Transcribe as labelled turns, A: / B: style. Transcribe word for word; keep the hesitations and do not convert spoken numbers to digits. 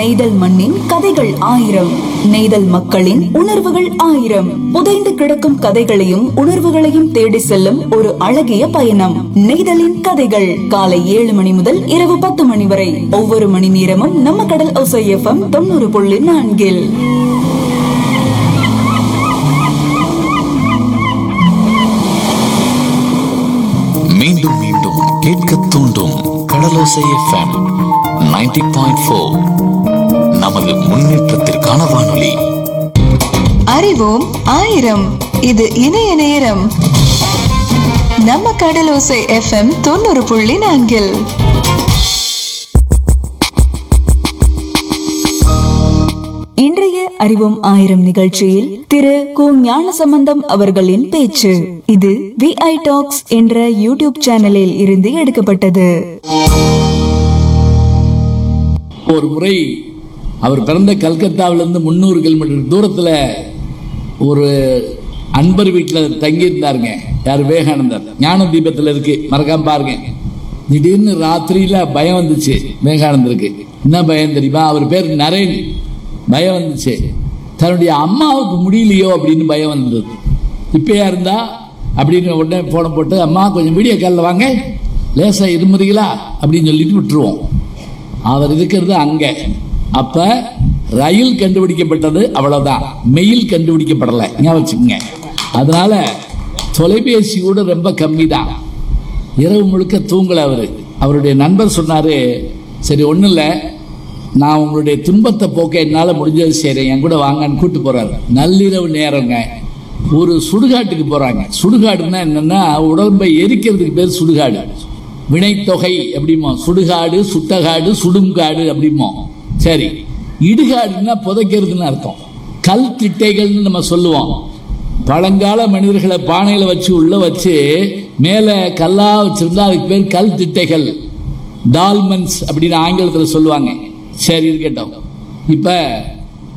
A: நெய்தல் மண்ணின் கதைகள் ஆயிரம், நெய்தல் மக்களின் உணர்வுகள் ஆயிரம். புதைந்து கிடக்கும் கதைகளையும் உணர்வுகளையும் தேடி செல்லும் ஒரு அழகிய பயணம். நெய்தலின் கதைகள் காலை ஏழு மணி முதல் இரவு பத்து மணி வரை ஒவ்வொரு மணி நேரமும் நம்ம கடல் ஒசை எஃப்எம் தொண்ணூறு புள்ளி நான்கில்.
B: மீண்டும் மீண்டும் கேட்க தூண்டும் கடலோசை எஃப்எம் நைன்டி பாயிண்ட் ஃபோர். நமது முன்னேற்றத்திற்கான வானொலி.
C: அறிவோம் ஆயிரம். இது இணைய நேரம். நம்ம கடலோசை எஃப்எம் தொண்ணூறு புள்ளி நான்கில்.
A: இன்றைய அறிவோம் ஆயிரம் நிகழ்ச்சியில் திரு கு ஞானசம்பந்தம் அவர்களின் பேச்சு. இது வி ஐ டாக்ஸ் என்ற யூடியூப் சேனலில் இருந்து எடுக்கப்பட்டது.
D: ஒரு முறை அவர் பிறந்த கல்கத்தாவிலிருந்து முன்னூறு கிலோமீட்டர் தூரத்துல ஒரு அன்பர் வீட்டில் தங்கியிருந்தாருங்க. யார்? விவேகானந்தர். ஞான தீபத்தில் இருக்கு, மறக்காம பாருங்க. திடீர்னு ராத்திரியில பயம் வந்துச்சு விவேகானந்தருக்கு. என்ன பயம் தெரியுமா? அவர் பேர் நரேன். பயம் வந்துச்சு. தன்னுடைய அம்மாவுக்கு முடியலையோ அப்படின்னு பயம் வந்தது. இப்பயா இருந்தா அப்படின்னு உடனே போன போட்டு, அம்மா கொஞ்சம் வீடியோ காலில் வாங்க, லேசா இருமுறீங்களா அப்படின்னு சொல்லிட்டு விட்டுருவோம். அவர் இருக்கிறது அங்க. அப்ப ரயில் கண்டுபிடிக்கப்பட்டது, அவ்வளவுதான். மெயில் கண்டுபிடிக்கப்படலை, ஞாபகம் வச்சுக்கோங்க. அதனால தொலைபேசி கூட ரொம்ப கம்மி தான். இரவு முழுக்க தூங்கல அவரு. அவருடைய நண்பர் சொன்னாரு, சரி ஒன்றும் இல்லை, நான் உங்களுடைய துன்பத்தை போக்க என்னால் முடிஞ்சது செய்கிறேன், என் கூட வாங்கன்னு கூப்பிட்டு போறாரு. நள்ளிரவு நேரங்க. ஒரு சுடுகாட்டுக்கு போறாங்க. சுடுகாடுன்னா என்னன்னா, உடம்பை எரிக்கிறதுக்கு பேர் சுடுகாடு. வினைத்தொகை அப்படிமோ, சுடுகாடு, சுட்டகாடு, சுடுங்காடு அப்படிமோ. சரி, இடுகாடுன்னா புதைக்கிறதுன்னு அர்த்தம். கல் திட்டைகள்னு நம்ம சொல்லுவோம். பழங்கால மனிதர்களை பானையில வச்சு உள்ள வச்சு மேல கல்லா வச்சிருந்தா அதுக்கு பேர் கல் திட்டைகள், டால்மன்ஸ் அப்படின்னு ஆங்கிலத்தில் சொல்லுவாங்க. சரி இருக்கட்டும். இப்ப